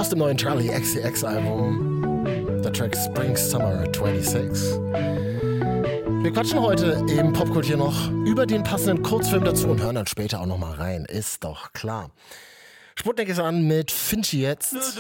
Aus dem neuen Charlie XCX Album. Der Track Spring Summer 26. Wir quatschen heute im Popkult hier noch über den passenden Kurzfilm dazu und hören dann später auch noch mal rein. Ist doch klar. Sputnik ist an mit Finchi jetzt.